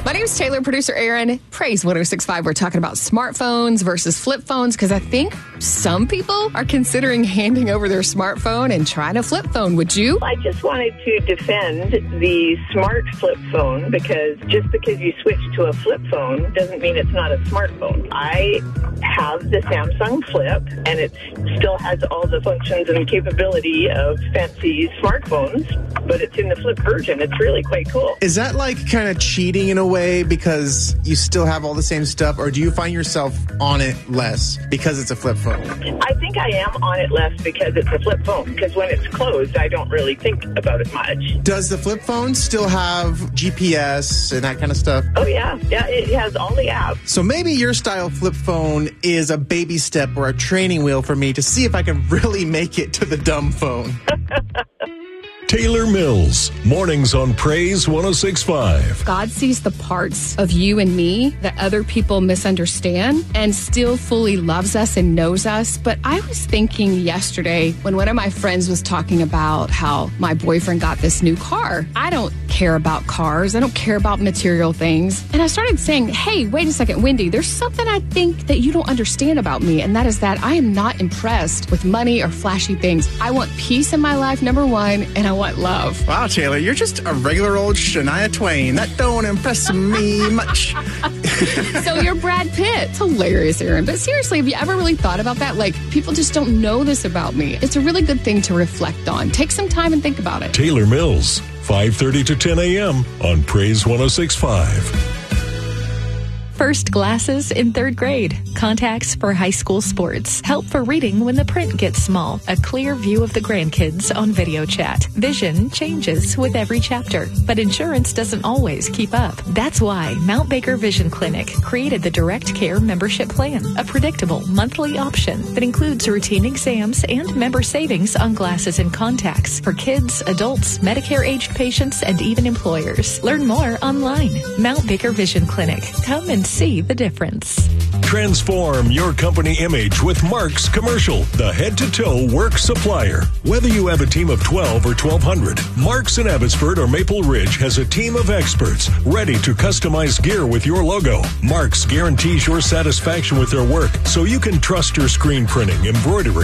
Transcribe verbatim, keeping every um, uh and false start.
My name is Taylor, producer Aaron. Praise one oh six point five. We're talking about smartphones versus flip phones because I think some people are considering handing over their smartphone and trying a flip phone. Would you? I just wanted to defend the smart flip phone because just because you switch to a flip phone doesn't mean it's not a smartphone. I have the Samsung Flip, and it still has all the functions and capability of fancy smartphones, but it's in the flip version. It's really quite cool. Is that like kind of cheating in a way because you still have all the same stuff, or do you find yourself on it less because it's a flip phone? I think I am on it less because it's a flip phone, because when it's closed, I don't really think about it much. Does the flip phone still have G P S and that kind of stuff? Oh, yeah. Yeah, it has all the apps. So maybe your style flip phone is a baby step or a training wheel for me to see if I can really make it to the dumb phone. Taylor Mills, mornings on Praise one oh six point five. God sees the parts of you and me that other people misunderstand and still fully loves us and knows us. But I was thinking yesterday when one of my friends was talking about how my boyfriend got this new car. I don't care about cars. I don't care about material things. And I started saying, hey, wait a second, Wendy, there's something I think that you don't understand about me. And that is that I am not impressed with money or flashy things. I want peace in my life, number one, and I want love. Wow, Taylor, you're just a regular old Shania Twain. That don't impress me much. So you're Brad Pitt. It's hilarious, Aaron. But seriously, have you ever really thought about that? Like, people just don't know this about me. It's a really good thing to reflect on. Take some time and think about it. Taylor Mills, five thirty to ten a.m. on Praise one oh six point five. First glasses in third grade. Contacts for high school sports. Help for reading when the print gets small. A clear view of the grandkids on video chat. Vision changes with every chapter, but insurance doesn't always keep up. That's why Mount Baker Vision Clinic created the Direct Care membership plan, a predictable monthly option that includes routine exams and member savings on glasses and contacts for kids, adults, Medicare-aged patients, and even employers. Learn more online. Mount Baker Vision Clinic. Come and see the difference. Transform your company image with Mark's Commercial, the head-to-toe work supplier. Whether you have a team of twelve or twelve hundred, Mark's in Abbotsford or Maple Ridge has a team of experts ready to customize gear with your logo. Mark's guarantees your satisfaction with their work so you can trust your screen printing, embroidery,